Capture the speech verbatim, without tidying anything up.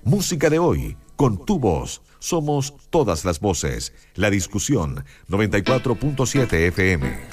música de hoy, con tu voz. Somos todas las voces. La discusión, noventa y cuatro punto siete F M.